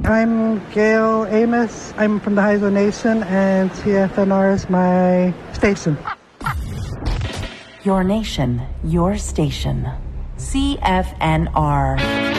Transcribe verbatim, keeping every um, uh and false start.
I'm Gail Amos. I'm from the Haizo Nation, and T F N R is my station. Your nation, your station. C F N R.